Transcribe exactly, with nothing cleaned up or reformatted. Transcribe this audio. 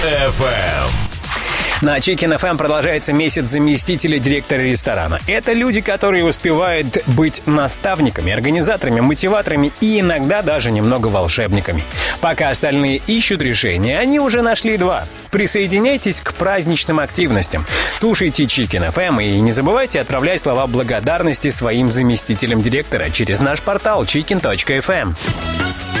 эф эм. На Chicken эф эм продолжается месяц заместителя директора ресторана. Это люди, которые успевают быть наставниками, организаторами, мотиваторами и иногда даже немного волшебниками. Пока остальные ищут решения, они уже нашли два. Присоединяйтесь к праздничным активностям. Слушайте Chicken эф эм и не забывайте отправлять слова благодарности своим заместителям директора через наш портал чикен точка эф эм.